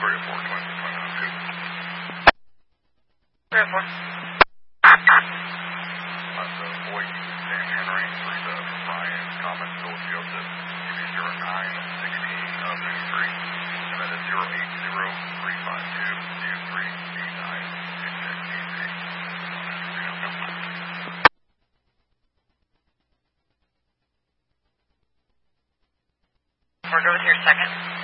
304. So, boy, San Henry, for Brian, Thomas, Phil Joseph, give me 0916 of Moon Street, and that is 080-352-2389-8686. We're going with your second.